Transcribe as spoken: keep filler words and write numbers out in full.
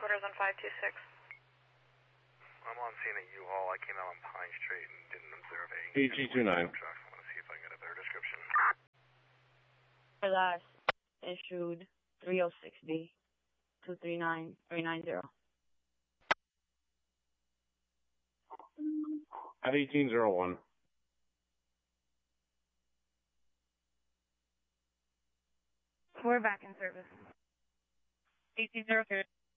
headquarters on five two six. I'm on scene at U-Haul. I came out on Pine Street and didn't observe a... E G two nine. truck. I want to see if I can get a better description. For last issued three oh six B two three nine three nine zero. At eighteen oh one. We're back in service. eighteen oh two.